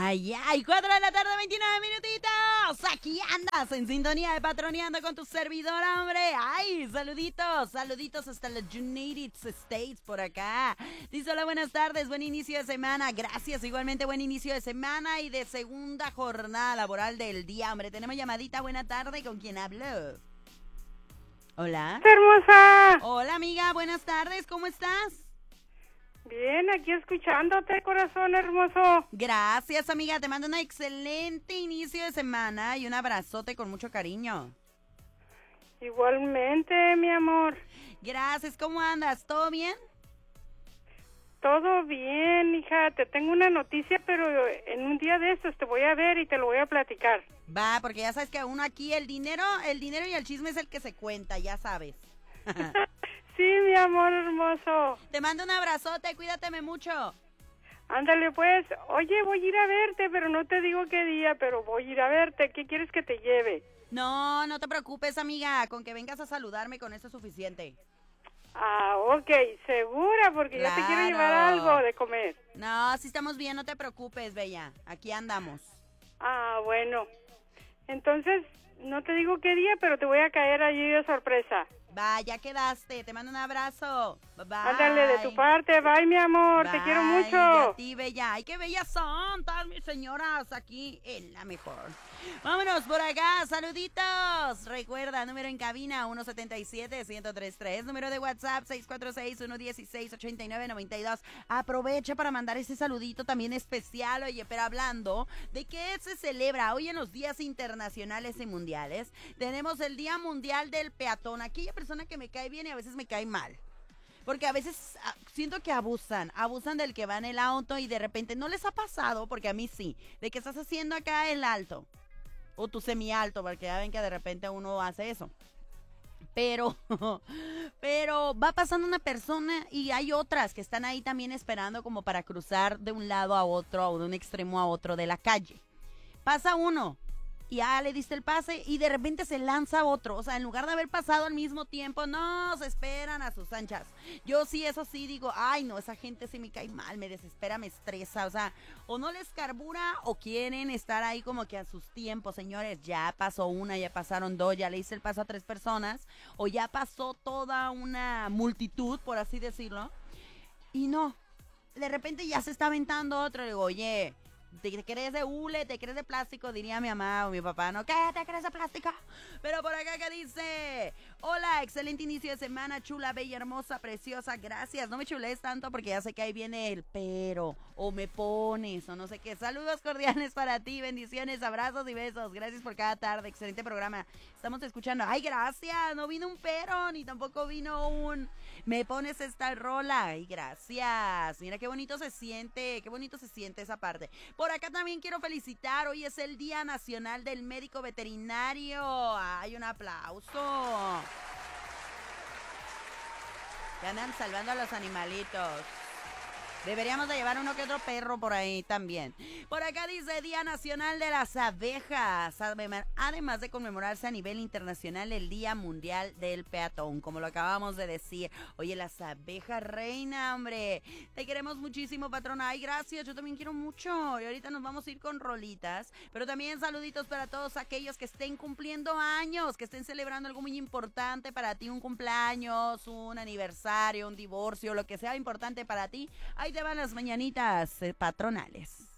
Ay, ay, 4 de la tarde, 29 minutitos. Aquí andas en sintonía de Patroneando con tu servidora, hombre. Ay, saluditos, saluditos hasta los United States por acá. Dice, hola, buenas tardes, buen inicio de semana. Gracias, igualmente buen inicio de semana y de segunda jornada laboral del día, hombre. Tenemos llamadita, buena tarde, ¿con quién hablo? Hola. Hermosa. Hola, amiga, buenas tardes, ¿cómo estás? Bien, aquí escuchándote, corazón hermoso. Gracias, amiga. Te mando un excelente inicio de semana y un abrazote con mucho cariño. Igualmente, mi amor. Gracias. ¿Cómo andas? ¿Todo bien? Todo bien, hija. Te tengo una noticia, pero en un día de estos te voy a ver y te lo voy a platicar. Va, porque ya sabes que uno aquí el dinero y el chisme es el que se cuenta, ya sabes. Sí, mi amor hermoso. Te mando un abrazote, cuídateme mucho. Ándale, pues. Oye, voy a ir a verte, pero no te digo qué día, pero voy a ir a verte. ¿Qué quieres que te lleve? No, no te preocupes, amiga. Con que vengas a saludarme, con eso es suficiente. Ah, ok. ¿Segura? Porque yo te quiero llevar Claro. algo de comer. No, si estamos bien, no te preocupes, bella. Aquí andamos. Ah, bueno. Entonces, no te digo qué día, pero te voy a caer allí de sorpresa. Va, ya quedaste. Te mando un abrazo. Bye, bye. Ándale, de tu parte. Bye, mi amor. Te quiero Bye, mucho. y a ti, bella. Ay, qué bellas son todas mis señoras aquí en la mejor. Vámonos por acá, saluditos. Recuerda, número en cabina 177-1033, número de WhatsApp 646-116-8992. Aprovecha para mandar ese saludito también especial. Oye, pero hablando de qué se celebra hoy en los días internacionales y mundiales, tenemos el Día Mundial del Peatón. Aquella persona que me cae bien y a veces me cae mal. Porque a veces siento que abusan del que va en el auto y de repente no les ha pasado, porque a mí sí, de que estás haciendo acá el alto o tu semialto, porque ya ven que de repente uno hace eso. Pero va pasando una persona y hay otras que están ahí también esperando como para cruzar de un lado a otro o de un extremo a otro de la calle. Pasa uno y ya le diste el pase y de repente se lanza otro. O sea, en lugar de haber pasado al mismo tiempo, no, se esperan a sus anchas. Yo sí, eso sí, digo, ay, no, esa gente sí me cae mal, me desespera, me estresa. O sea, o no les carbura o quieren estar ahí como que a sus tiempos, señores. Ya pasó una, ya pasaron dos, ya le hice el paso a 3 personas. O ya pasó toda una multitud, por así decirlo. Y no, de repente ya se está aventando otro. Le digo, oye, ¿te crees de hule? ¿Te crees de plástico? Diría mi mamá o mi papá, ¿no? ¿Qué? ¿Te crees de plástico? Pero por acá que dice, hola, excelente inicio de semana, chula, bella, hermosa, preciosa, gracias. No me chulees tanto porque ya sé que ahí viene el pero, o me pones, o no sé qué. Saludos cordiales para ti, bendiciones, abrazos y besos. Gracias por cada tarde, excelente programa. Estamos escuchando, ay, gracias, no vino un pero, ni tampoco vino un me pones esta rola. Ay, gracias. Mira qué bonito se siente esa parte. Por acá también quiero felicitar, hoy es el Día Nacional del Médico Veterinario. Ay, un aplauso. Que andan salvando a los animalitos. Deberíamos de llevar uno que otro perro por ahí también. Por acá dice Día Nacional de las Abejas. Además de conmemorarse a nivel internacional el Día Mundial del Peatón, como lo acabamos de decir. Oye, las abejas reina, hombre. Te queremos muchísimo, patrona. Ay, gracias, yo también quiero mucho. Y ahorita nos vamos a ir con rolitas. Pero también saluditos para todos aquellos que estén cumpliendo años, que estén celebrando algo muy importante para ti. Un cumpleaños, un aniversario, un divorcio, lo que sea importante para ti. Ahí te van las mañanitas patronales.